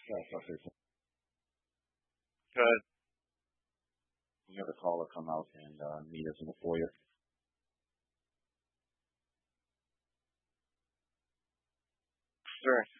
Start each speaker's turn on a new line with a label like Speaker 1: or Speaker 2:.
Speaker 1: I'll say something.
Speaker 2: Good.
Speaker 1: We have a caller come out and meet us in the foyer.
Speaker 2: Sure.